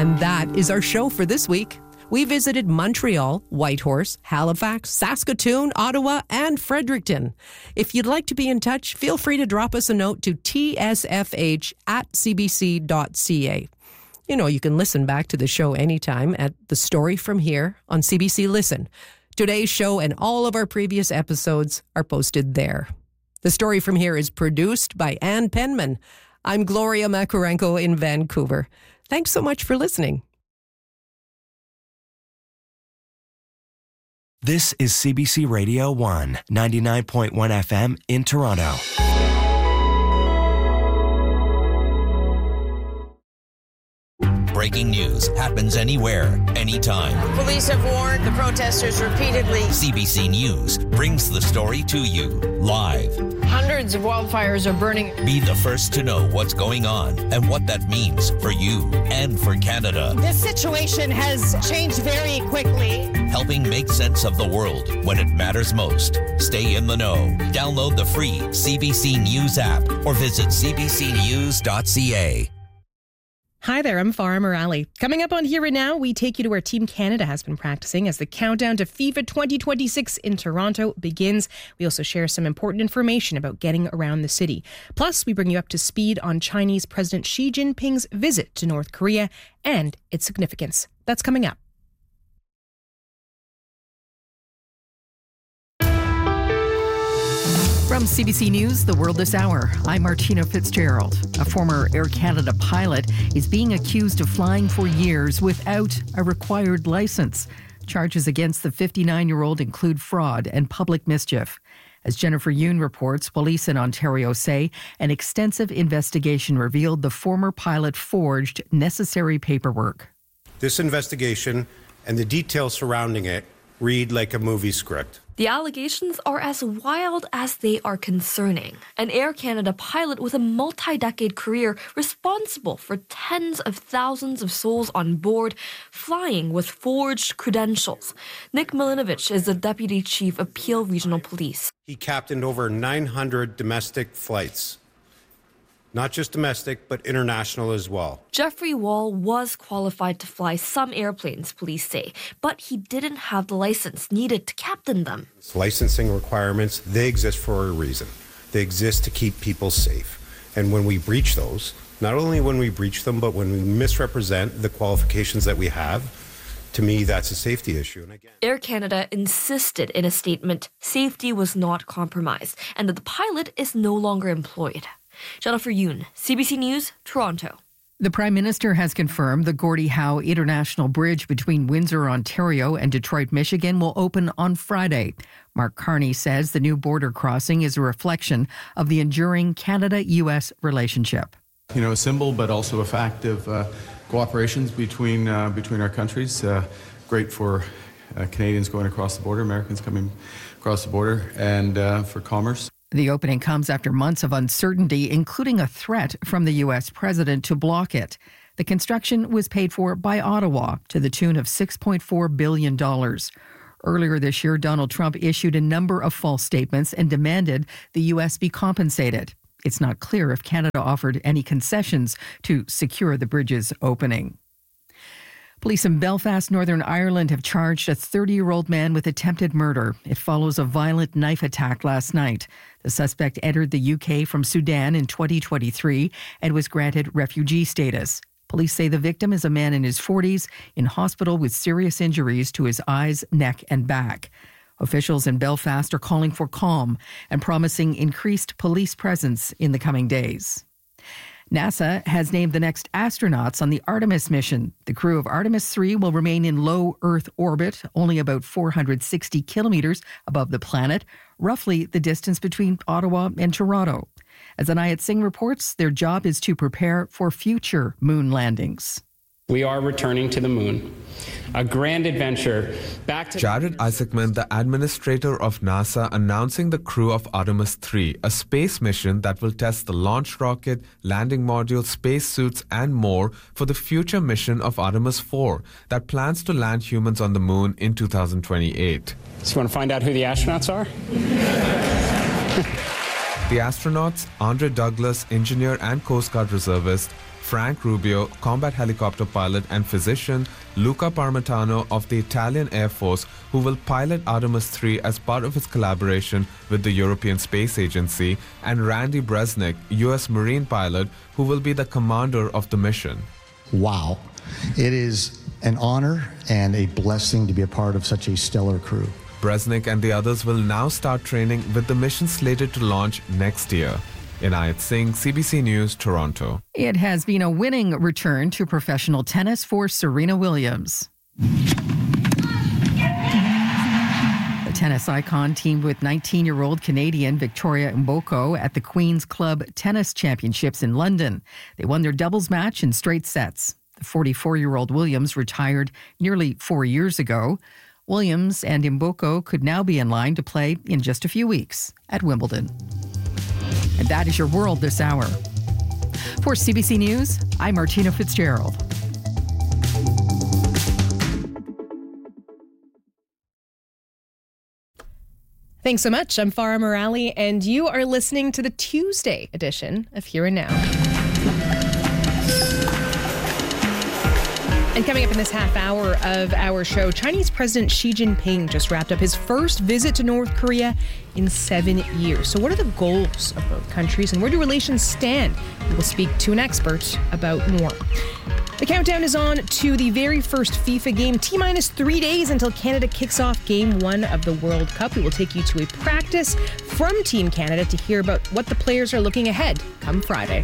And that is our show for this week. We visited Montreal, Whitehorse, Halifax, Saskatoon, Ottawa, and Fredericton. If you'd like to be in touch, feel free to drop us a note to tsfh@cbc.ca. You know, you can listen back to the show anytime at The Story From Here on CBC Listen. Today's show and all of our previous episodes are posted there. The Story From Here is produced by Ann Penman. I'm Gloria Makarenko in Vancouver. Thanks so much for listening. This is CBC Radio 1, 99.1 FM in Toronto. Breaking news happens anywhere, anytime. Police have warned the protesters repeatedly. CBC News brings the story to you live. Hundreds of wildfires are burning. Be the first to know what's going on and what that means for you and for Canada. This situation has changed very quickly. Helping make sense of the world when it matters most. Stay in the know. Download the free CBC News app or visit cbcnews.ca. Hi there, I'm Farah Morali. Coming up on Here and Now, we take you to where Team Canada has been practicing as the countdown to FIFA 2026 in Toronto begins. We also share some important information about getting around the city. Plus, we bring you up to speed on Chinese President Xi Jinping's visit to North Korea and its significance. That's coming up. From CBC News, The World This Hour, I'm Martina Fitzgerald. A former Air Canada pilot is being accused of flying for years without a required license. Charges against the 59-year-old include fraud and public mischief. As Jennifer Yoon reports, police in Ontario say an extensive investigation revealed the former pilot forged necessary paperwork. This investigation and the details surrounding it read like a movie script. The allegations are as wild as they are concerning. An Air Canada pilot with a multi-decade career responsible for tens of thousands of souls on board, flying with forged credentials. Nick Milinovich is the Deputy Chief of Peel Regional Police. He captained over 900 domestic flights. Not just domestic, but international as well. Jeffrey Wall was qualified to fly some airplanes, police say, but he didn't have the license needed to captain them. Licensing requirements, they exist for a reason. They exist to keep people safe. And when we breach those, not only when we breach them, but when we misrepresent the qualifications that we have, to me, that's a safety issue. And again, Air Canada insisted in a statement safety was not compromised and that the pilot is no longer employed. Jennifer Yoon, CBC News, Toronto. The Prime Minister has confirmed the Gordie Howe International Bridge between Windsor, Ontario and Detroit, Michigan will open on Friday. Mark Carney says the new border crossing is a reflection of the enduring Canada-U.S. relationship. You know, a symbol, but also a fact of cooperations between our countries. Great for Canadians going across the border, Americans coming across the border, and for commerce. The opening comes after months of uncertainty, including a threat from the U.S. president to block it. The construction was paid for by Ottawa to the tune of $6.4 billion. Earlier this year, Donald Trump issued a number of false statements and demanded the U.S. be compensated. It's not clear if Canada offered any concessions to secure the bridge's opening. Police in Belfast, Northern Ireland have charged a 30-year-old man with attempted murder. It follows a violent knife attack last night. The suspect entered the UK from Sudan in 2023 and was granted refugee status. Police say the victim is a man in his 40s in hospital with serious injuries to his eyes, neck, and back. Officials in Belfast are calling for calm and promising increased police presence in the coming days. NASA has named the next astronauts on the Artemis mission. The crew of Artemis 3 will remain in low Earth orbit, only about 460 kilometers above the planet, roughly the distance between Ottawa and Toronto. As Anayat Singh reports, their job is to prepare for future moon landings. We are returning to the moon, a grand adventure back to... Jared Isaacman, the administrator of NASA, announcing the crew of Artemis 3, a space mission that will test the launch rocket, landing module, spacesuits, and more for the future mission of Artemis 4 that plans to land humans on the moon in 2028. So you want to find out who the astronauts are? The astronauts, Andre Douglas, engineer and Coast Guard reservist, Frank Rubio, combat helicopter pilot and physician, Luca Parmitano of the Italian Air Force, who will pilot Artemis 3 as part of its collaboration with the European Space Agency, and Randy Bresnik, U.S. Marine pilot, who will be the commander of the mission. Wow. It is an honor and a blessing to be a part of such a stellar crew. Bresnik and the others will now start training with the mission slated to launch next year. Inayat Singh, CBC News, Toronto. It has been a winning return to professional tennis for Serena Williams. The tennis icon teamed with 19-year-old Canadian Victoria Mboko at the Queen's Club Tennis Championships in London. They won their doubles match in straight sets. The 44-year-old Williams retired nearly 4 years ago. Williams and Mboko could now be in line to play in just a few weeks at Wimbledon. And that is your world this hour. For CBC News, I'm Martina Fitzgerald. Thanks so much. I'm Farah Morali, and you are listening to the Tuesday edition of Here and Now. And coming up in this half hour of our show, Chinese President Xi Jinping just wrapped up his first visit to North Korea in 7 years. So what are the goals of both countries and where do relations stand? We will speak to an expert about more. The countdown is on to the very first FIFA game. T-minus 3 days until Canada kicks off Game 1 of the World Cup. We will take you to a practice from Team Canada to hear about what the players are looking ahead come Friday.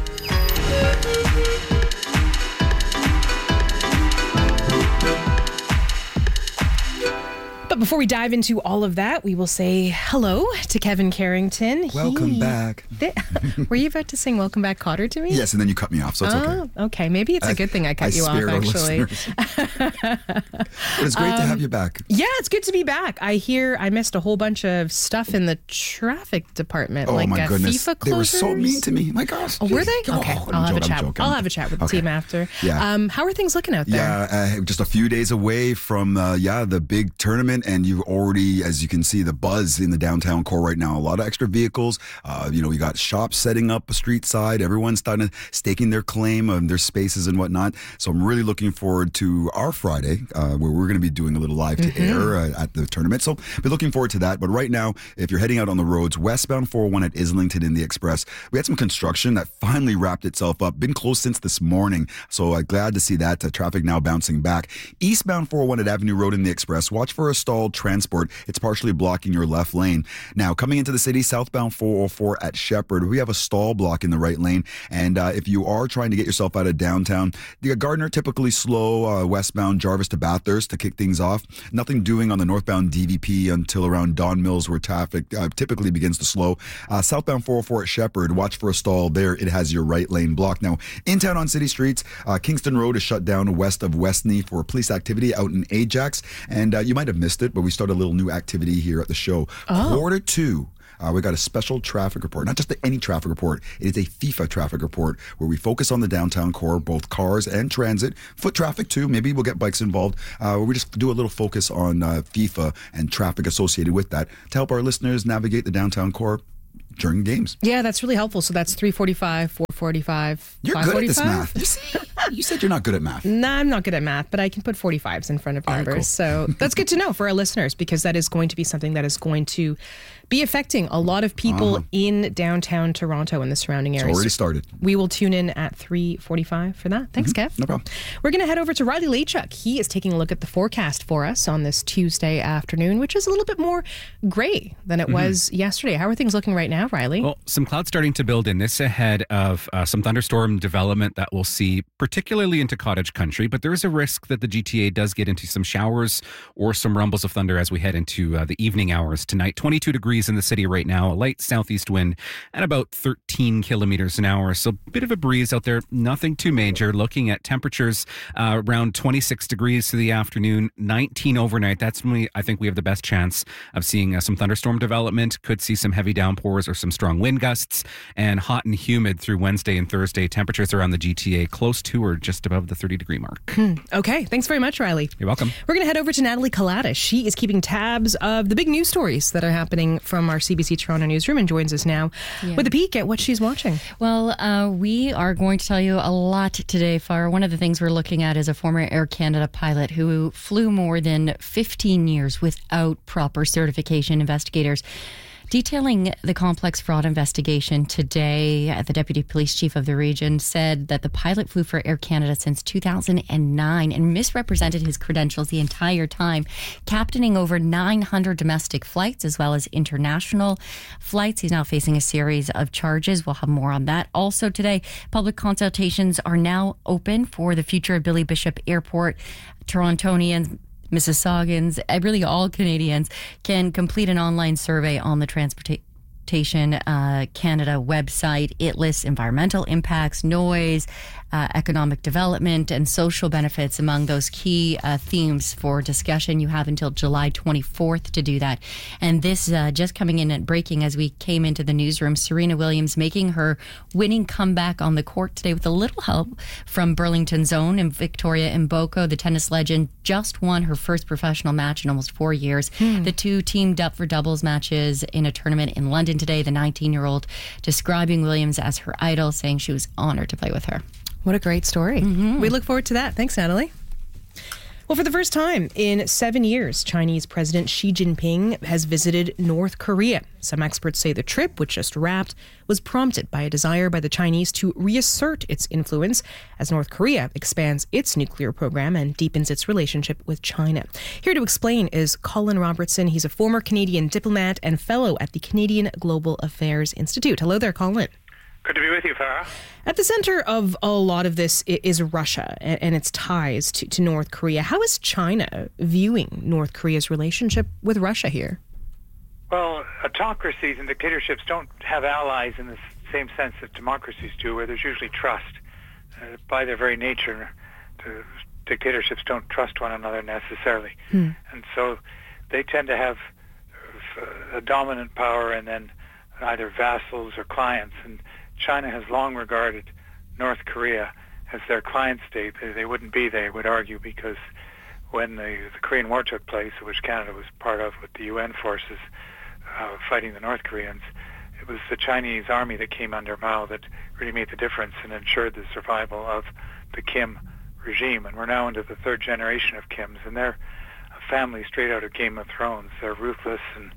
But before we dive into all of that, we will say hello to Kevin Carrington. Welcome back. Were you about to sing Welcome Back, Cotter to me? Yes, and then you cut me off, so it's okay. Okay. Maybe it's a good thing I cut you off, actually. But it's great to have you back. Yeah, it's good to be back. I hear I missed a whole bunch of stuff in the traffic department. Oh, my goodness. FIFA closers. They were so mean to me. My gosh. Oh, were they? Okay. I'll have a chat. Joking. I'll have a chat with the team after. Yeah. How are things looking out there? Yeah, just a few days away from, the big tournament. And you've already, as you can see, the buzz in the downtown core right now. A lot of extra vehicles. We got shops setting up a street side. Everyone's starting to staking their claim of their spaces and whatnot. So I'm really looking forward to our Friday, where we're going to be doing a little live to air at the tournament. So be looking forward to that. But right now, if you're heading out on the roads, westbound 401 at Islington in the Express, we had some construction that finally wrapped itself up. Been closed since this morning. So glad to see that. Traffic now bouncing back. Eastbound 401 at Avenue Road in the Express, watch for a stalled transport. It's partially blocking your left lane. Now, coming into the city, southbound 404 at Shepherd, we have a stall block in the right lane. And if you are trying to get yourself out of downtown, the Gardner typically slow westbound Jarvis to Bathurst to kick things off. Nothing doing on the northbound DVP until around Don Mills, where traffic typically begins to slow. Southbound 404 at Shepherd, watch for a stall there. It has your right lane blocked. Now, in town on city streets, Kingston Road is shut down west of Westney for police activity out in Ajax. And you might have missed it, but we started a little new activity here at the show. 1:45. We got a special traffic report, not just any traffic report. It is a FIFA traffic report where we focus on the downtown core, both cars and transit, foot traffic too. Maybe we'll get bikes involved. We just do a little focus on FIFA and traffic associated with that to help our listeners navigate the downtown core during games. Yeah, that's really helpful. So that's 3:45, 4:45, You're 5:45? good at this math. You said you're not good at math. No, I'm not good at math, but I can put 45s in front of numbers. Cool. So that's good to know for our listeners, because that is going to be something that is going to be affecting a lot of people in downtown Toronto and the surrounding areas. It's already started. We will tune in at 3:45 for that. Thanks, Kev. No problem. We're going to head over to Riley Lachuk. He is taking a look at the forecast for us on this Tuesday afternoon, which is a little bit more gray than it was yesterday. How are things looking right now, Riley? Well, some clouds starting to build in this ahead of some thunderstorm development that we'll see, particularly into cottage country. But there is a risk that the GTA does get into some showers or some rumbles of thunder as we head into the evening hours tonight. 22 degrees in the city right now, a light southeast wind at about 13 kilometers an hour. So a bit of a breeze out there, nothing too major. Looking at temperatures around 26 degrees to the afternoon, 19 overnight. That's when I think we have the best chance of seeing some thunderstorm development. Could see some heavy downpours or There's some strong wind gusts and hot and humid through Wednesday and Thursday. Temperatures around the GTA close to or just above the 30-degree mark. Okay, thanks very much, Riley. You're welcome. We're going to head over to Natalie Kalatis. She is keeping tabs of the big news stories that are happening from our CBC Toronto newsroom and joins us now with a peek at what she's watching. Well, we are going to tell you a lot today, Farah. One of the things we're looking at is a former Air Canada pilot who flew more than 15 years without proper certification. Investigators detailing the complex fraud investigation today. The deputy police chief of the region said that the pilot flew for Air Canada since 2009 and misrepresented his credentials the entire time, captaining over 900 domestic flights as well as international flights. He's now facing a series of charges. We'll have more on that. Also today, public consultations are now open for the future of Billy Bishop Airport. Torontonians, Mississauggans, really all Canadians can complete an online survey on the Transportation Canada website. It lists environmental impacts, noise, economic development, and social benefits among those key themes for discussion. You have until July 24th to do that. And this just coming in and breaking as we came into the newsroom, Serena Williams making her winning comeback on the court today with a little help from Burlington's own and Victoria Mboko. The tennis legend just won her first professional match in almost 4 years. The two teamed up for doubles matches in a tournament in London today. The 19-year-old describing Williams as her idol, saying she was honored to play with her. What a great story. We look forward to that. Thanks, Natalie. Well, for the first time in 7 years, Chinese President Xi Jinping has visited North Korea. Some experts say the trip, which just wrapped, was prompted by a desire by the Chinese to reassert its influence as North Korea expands its nuclear program and deepens its relationship with China. Here to explain is Colin Robertson. He's a former Canadian diplomat and fellow at the Canadian Global Affairs Institute. Hello there, Colin. Good to be with you, Farah. At the center of a lot of this is Russia and its ties to North Korea. How is China viewing North Korea's relationship with Russia here? Well, autocracies and dictatorships don't have allies in the same sense that democracies do, where there's usually trust. By their very nature, dictatorships don't trust one another necessarily. And so they tend to have a dominant power and then either vassals or clients. And China has long regarded North Korea as their client state. They wouldn't be, they would argue, because when the Korean War took place, which Canada was part of with the UN forces fighting the North Koreans, it was the Chinese army that came under Mao that really made the difference and ensured the survival of the Kim regime. And we're now into the third generation of Kims, and they're a family straight out of Game of Thrones. They're ruthless, and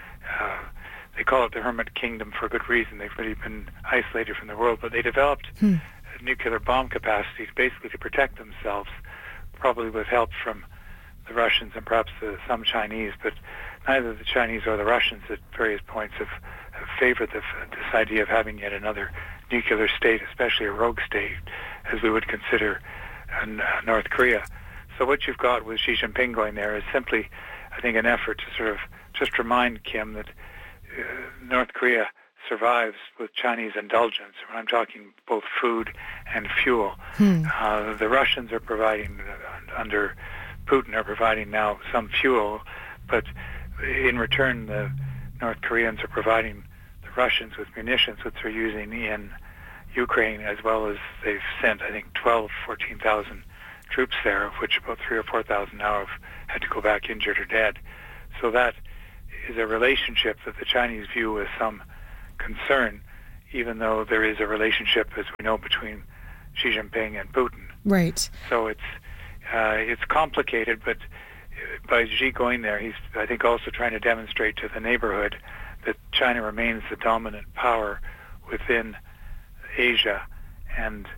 they call it the Hermit Kingdom for good reason. They've really been isolated from the world, but they developed a nuclear bomb capacity basically to protect themselves, probably with help from the Russians and perhaps some Chinese, but neither the Chinese or the Russians at various points have favored this idea of having yet another nuclear state, especially a rogue state, as we would consider North Korea. So what you've got with Xi Jinping going there is simply, I think, an effort to sort of just remind Kim that North Korea survives with Chinese indulgence. When I'm talking both food and fuel. The Russians are providing, under Putin, are providing now some fuel, but in return the North Koreans are providing the Russians with munitions, which they're using in Ukraine, as well as they've sent, I think, 14,000 troops there, of which about 3,000 or 4,000 now have had to go back injured or dead. So that is a relationship that the Chinese view with some concern, even though there is a relationship, as we know, between Xi Jinping and Putin. Right. So it's complicated, but by Xi going there, he's, I think, also trying to demonstrate to the neighborhood that China remains the dominant power within Asia, and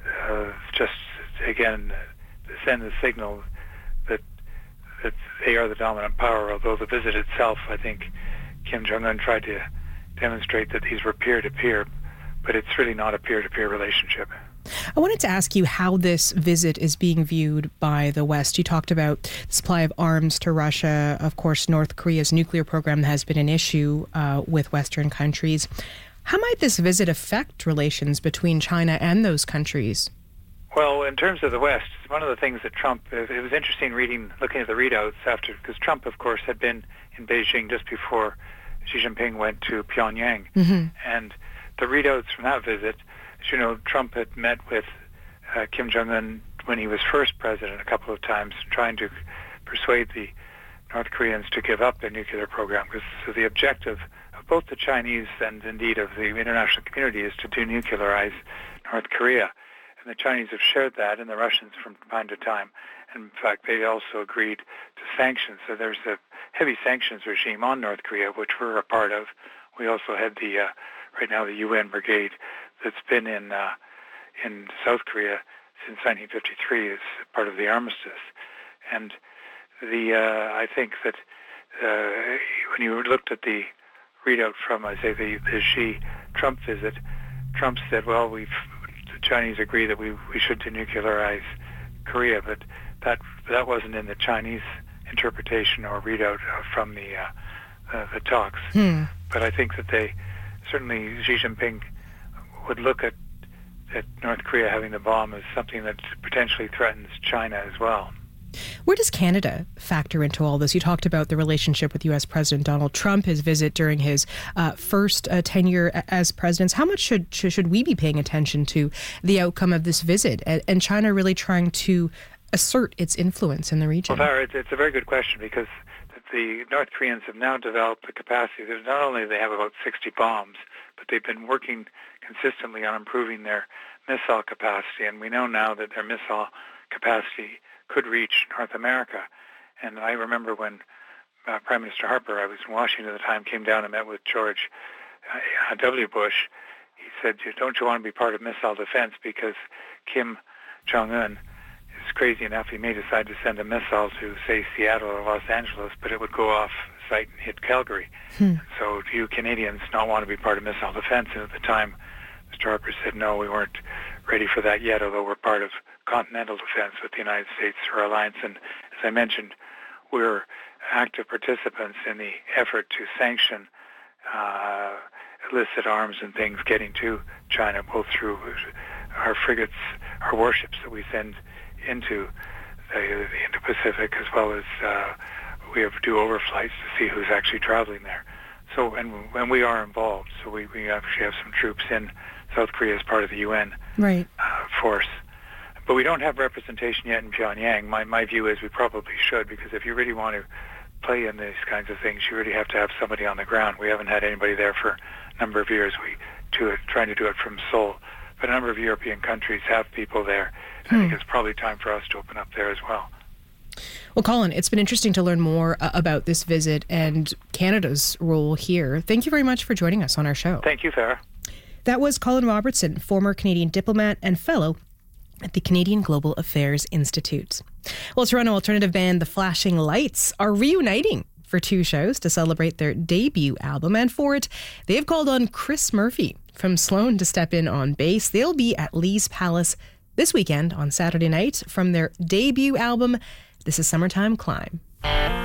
just, again, send the signal that they are the dominant power, although the visit itself, I think Kim Jong-un tried to demonstrate that these were peer-to-peer, but it's really not a peer-to-peer relationship. I wanted to ask you how this visit is being viewed by the West. You talked about the supply of arms to Russia. Of course, North Korea's nuclear program has been an issue with Western countries. How might this visit affect relations between China and those countries? Well, in terms of the West, one of the things that Trump, it was interesting looking at the readouts after, because Trump, of course, had been in Beijing just before Xi Jinping went to Pyongyang. Mm-hmm. And the readouts from that visit, as you know, Trump had met with Kim Jong-un when he was first president a couple of times, trying to persuade the North Koreans to give up their nuclear program. So the objective of both the Chinese and indeed of the international community is to denuclearize North Korea. And the Chinese have shared that, and the Russians from time to time. And in fact, they also agreed to sanctions. So there's a heavy sanctions regime on North Korea, which we're a part of. We also had right now the UN brigade that's been in South Korea since 1953 as part of the armistice. And I think that when you looked at the readout from, I say, the Xi-Trump visit, Trump said, well, the Chinese agree that we should denuclearize Korea, but that wasn't in the Chinese interpretation or readout from the talks. But I think that certainly Xi Jinping would look at North Korea having the bomb as something that potentially threatens China as well. Where does Canada factor into all this? You talked about the relationship with U.S. President Donald Trump, his visit during his first tenure as president. How much should we be paying attention to the outcome of this visit and China really trying to assert its influence in the region? Well, it's a very good question, because the North Koreans have now developed the capacity. Not only do they have about 60 bombs, but they've been working consistently on improving their missile capacity, and we know now that their missile capacity could reach North America. And I remember when Prime Minister Harper, I was in Washington at the time, came down and met with George W. Bush. He said, don't you want to be part of missile defense? Because Kim Jong-un is crazy enough, he may decide to send a missile to, say, Seattle or Los Angeles, but it would go off site and hit Calgary. So do you Canadians not want to be part of missile defense? And at the time, Mr. Harper said, no, we weren't ready for that yet, although we're part of continental defense with the United States through our alliance. And as I mentioned, we're active participants in the effort to sanction illicit arms and things getting to China, both through our frigates, our warships that we send into the Indo-Pacific, as well as we do overflights to see who's actually traveling there. So, and we are involved. So we actually have some troops in South Korea as part of the UN force. But we don't have representation yet in Pyongyang. My view is we probably should, because if you really want to play in these kinds of things, you really have to have somebody on the ground. We haven't had anybody there for a number of years. Trying to do it from Seoul. But a number of European countries have people there. I think it's probably time for us to open up there as well. Well, Colin, it's been interesting to learn more about this visit and Canada's role here. Thank you very much for joining us on our show. Thank you, Farah. That was Colin Robertson, former Canadian diplomat and fellow at the Canadian Global Affairs Institute. Well, Toronto alternative band The Flashing Lights are reuniting for 2 shows to celebrate their debut album, and for it, they've called on Chris Murphy from Sloan to step in on bass. They'll be at Lee's Palace this weekend on Saturday night from their debut album, This Is Summertime Climb.